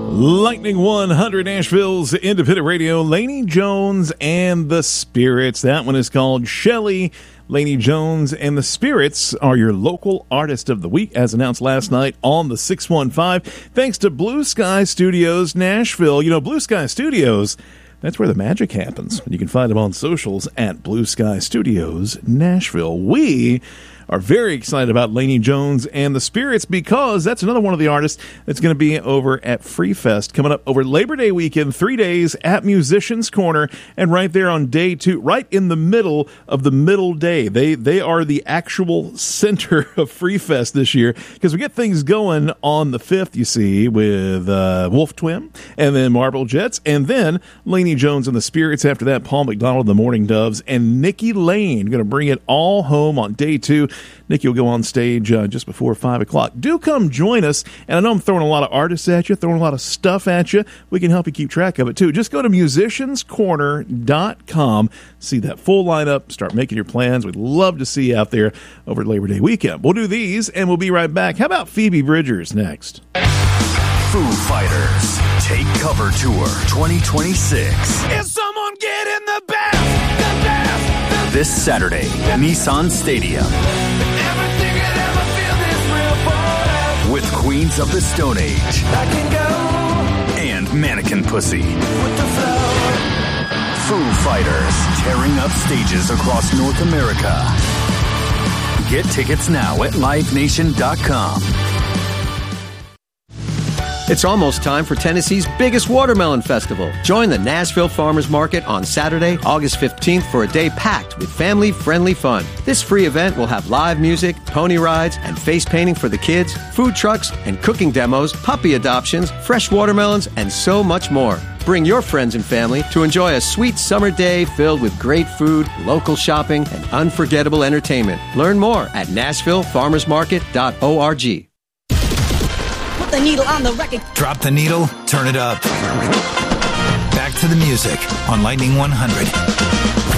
Lightning 100, Nashville's independent radio, Laney Jones and the Spirits. That one is called Shelley. Laney Jones and the Spirits are your local artist of the week, as announced last night on the 615. Thanks to Blue Sky Studios Nashville. You know, Blue Sky Studios, that's where the magic happens. You can find them on socials at Blue Sky Studios Nashville. We are very excited about Laney Jones and the Spirits because that's another one of the artists that's going to be over at Free Fest coming up over Labor Day weekend, 3 days at Musicians Corner, and right there on day 2, right in the middle of the middle day. They are the actual center of Free Fest this year because we get things going on the 5th, you see, with Wolf Twin and then Marble Jets, and then Laney Jones and the Spirits after that, Paul McDonald, the Morning Doves, and Nikki Lane going to bring it all home on day 2. Nikki will go on stage just before 5 o'clock. Do come join us. And I know I'm throwing a lot of artists at you, throwing a lot of stuff at you. We can help you keep track of it, too. Just go to musicianscorner.com. See that full lineup. Start making your plans. We'd love to see you out there over Labor Day weekend. We'll do these, and we'll be right back. How about Phoebe Bridgers next? Foo Fighters Take Cover Tour 2026. Is someone getting the best? This Saturday, Nissan Stadium. Everything could ever feel this real forever. With Queens of the Stone Age I can go and Mannequin Pussy. with the flow. Foo Fighters tearing up stages across North America. Get tickets now at livenation.com. It's almost time for Tennessee's biggest watermelon festival. Join the Nashville Farmers Market on Saturday, August 15th for a day packed with family-friendly fun. This free event will have live music, pony rides, and face painting for the kids, food trucks and cooking demos, puppy adoptions, fresh watermelons, and so much more. Bring your friends and family to enjoy a sweet summer day filled with great food, local shopping, and unforgettable entertainment. Learn more at NashvilleFarmersMarket.org. Put the needle on the record. Drop the needle, turn it up. Back to the music on Lightning 100.